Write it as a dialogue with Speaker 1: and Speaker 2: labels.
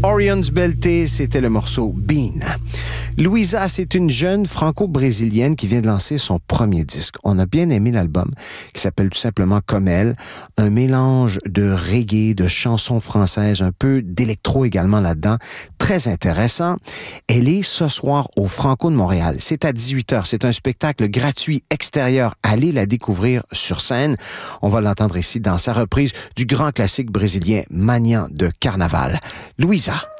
Speaker 1: Orion's Belté, c'était le morceau Bean. Louisa, c'est une jeune franco-brésilienne qui vient de lancer son premier disque. On a bien aimé l'album, qui s'appelle tout simplement Comme elle, un mélange de reggae, de chansons françaises, un peu d'électro également là-dedans, très intéressant. Elle est ce soir au Franco de Montréal. C'est à 18h, c'est un spectacle gratuit extérieur. Allez la découvrir sur scène. On va l'entendre ici dans sa reprise du grand classique brésilien Manhã de Carnaval. Louisa.